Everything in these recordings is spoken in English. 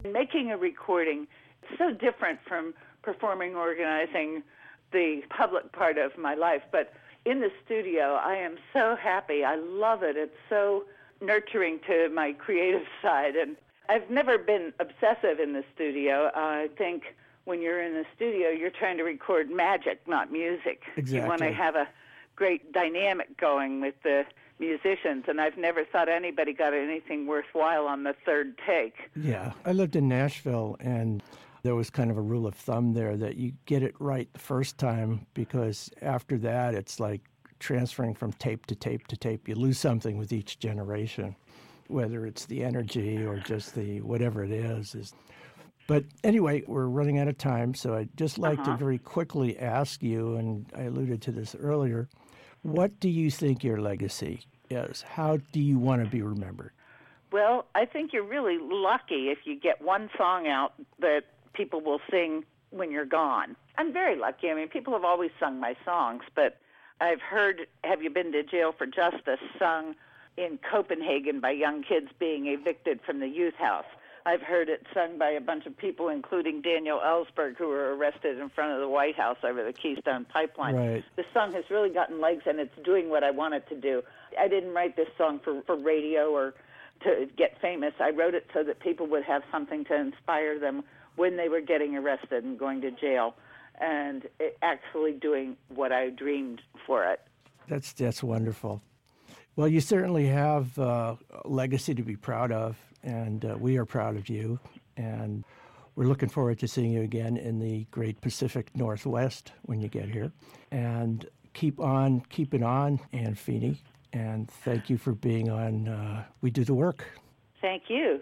Making a recording is so different from performing, organizing, the public part of my life. But in the studio, I am so happy. I love it. It's so nurturing to my creative side. And I've never been obsessive in the studio. I think when you're in the studio, you're trying to record magic, not music. Exactly. You want to have a great dynamic going with the musicians, and I've never thought anybody got anything worthwhile on the third take. Yeah. I lived in Nashville, and there was kind of a rule of thumb there that you get it right the first time, because after that, it's like transferring from tape to tape to tape. You lose something with each generation, whether it's the energy or just the whatever it is. But anyway, we're running out of time, so I'd just like to very quickly ask you, and I alluded to this earlier, what do you think your legacy is? How do you want to be remembered? Well, I think you're really lucky if you get one song out that people will sing when you're gone. I'm very lucky. I mean, people have always sung my songs, but I've heard Have You Been to Jail for Justice sung in Copenhagen by young kids being evicted from the youth house. I've heard it sung by a bunch of people, including Daniel Ellsberg, who were arrested in front of the White House over the Keystone Pipeline. Right. The song has really gotten legs, and it's doing what I want it to do. I didn't write this song for radio or to get famous. I wrote it so that people would have something to inspire them when they were getting arrested and going to jail, and actually doing what I dreamed for it. That's wonderful. Well, you certainly have a legacy to be proud of, and we are proud of you. And we're looking forward to seeing you again in the great Pacific Northwest when you get here. And keep on keeping on, Ann Feeney. And thank you for being on We Do the Work. Thank you.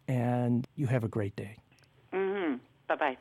And you have a great day. Bye-bye.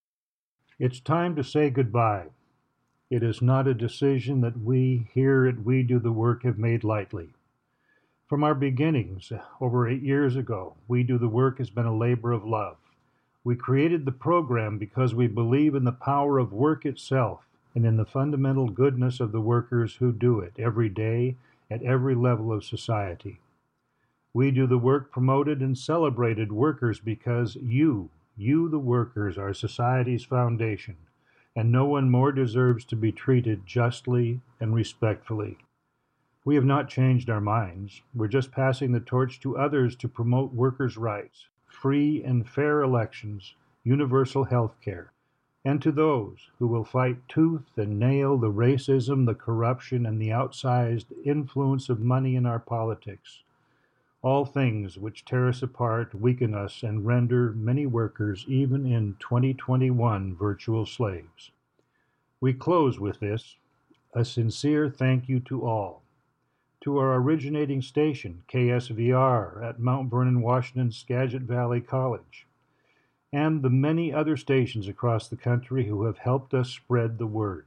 It's time to say goodbye. It is not a decision that we here at We Do the Work have made lightly. From our beginnings, over 8 years ago, We Do the Work has been a labor of love. We created the program because we believe in the power of work itself and in the fundamental goodness of the workers who do it every day at every level of society. We Do the Work promoted and celebrated workers because you the workers, are society's foundation, and no one more deserves to be treated justly and respectfully. We have not changed our minds. We're just passing the torch to others to promote workers' rights, free and fair elections, universal health care, and to those who will fight tooth and nail the racism, the corruption, and the outsized influence of money in our politics, all things which tear us apart, weaken us, and render many workers, even in 2021, virtual slaves. We close with this, a sincere thank you to all. To our originating station, KSVR, at Mount Vernon, Washington, Skagit Valley College, and the many other stations across the country who have helped us spread the word.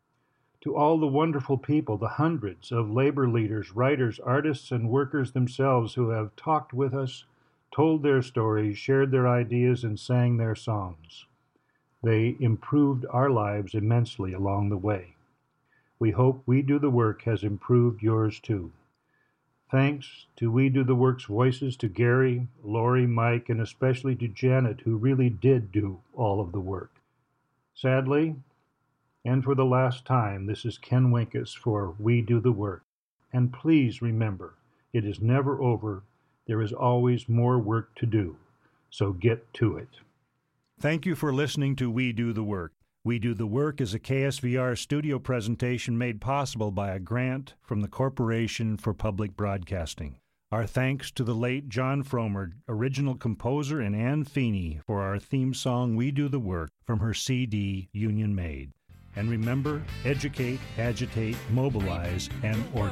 To all the wonderful people, the hundreds of labor leaders, writers, artists, and workers themselves who have talked with us, told their stories, shared their ideas, and sang their songs. They improved our lives immensely along the way. We hope We Do the Work has improved yours too. Thanks to We Do the Work's voices, to Gary, Lori, Mike, and especially to Janet, who really did do all of the work. Sadly, and for the last time, this is Ken Winkus for We Do the Work. And please remember, it is never over. There is always more work to do. So get to it. Thank you for listening to We Do the Work. We Do the Work is a KSVR studio presentation made possible by a grant from the Corporation for Public Broadcasting. Our thanks to the late John Fromer, original composer, and Ann Feeney for our theme song We Do the Work from her CD, Union Made. And remember, educate, agitate, mobilize, and organize.